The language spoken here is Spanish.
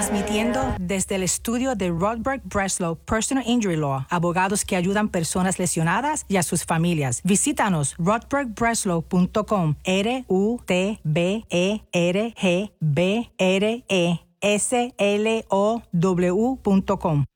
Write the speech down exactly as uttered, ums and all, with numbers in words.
Transmitiendo desde el estudio de Rodberg Breslow Personal Injury Law, abogados que ayudan personas lesionadas y a sus familias. Visítanos rodberg breslow punto com, R U T B E R G B R E S L O W punto com.